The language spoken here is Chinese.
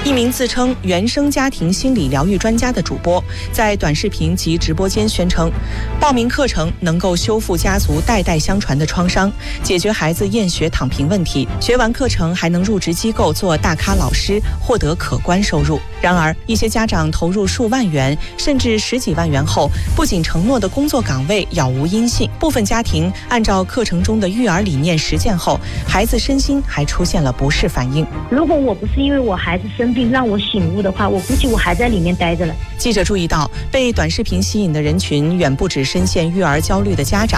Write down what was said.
一名自称原生家庭心理疗愈专家的主播，在短视频及直播间宣称，报名课程能够修复家族代代相传的创伤，解决孩子厌学躺平问题。学完课程还能入职机构做大咖老师，获得可观收入。然而，一些家长投入数万元甚至十几万元后，不仅承诺的工作岗位杳无音信，部分家庭按照课程中的育儿理念实践后，孩子身心还出现了不适反应。 如果我不是因为我孩子生病让我醒悟的话，我估计我还在里面待着了。 记者注意到，被短视频吸引的人群远不止深陷育儿焦虑的家长。